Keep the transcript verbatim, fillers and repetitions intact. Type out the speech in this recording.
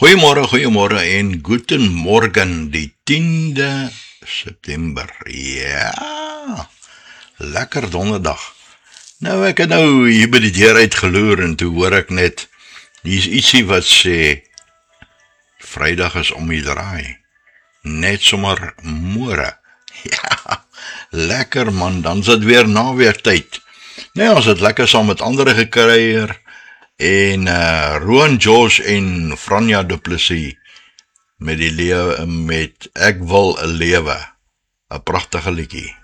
Goeiemôre, goeiemôre en guten morgen, die tiende September. Ja, lekker donderdag. Nou ek het nou hier by die deur uitgeloer en toe hoor ek net, hier is ietsie wat sê, Vrydag is om die draai. Net sommer môre. Ja, lekker man, dan is dit weer naweek tyd. Nee, ons het lekker saam met ander gekruier. En uh, Roan Josh en Franja Du Plessis met die lewe met Ek wil 'n lewe, 'n pragtige liedjie.